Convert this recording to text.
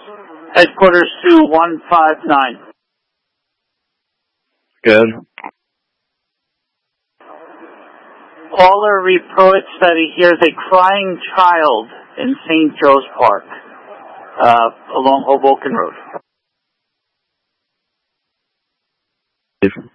Headquarters 2159. Good. Caller reports that he hears a crying child in St. Joe's Park, along Hoboken Road.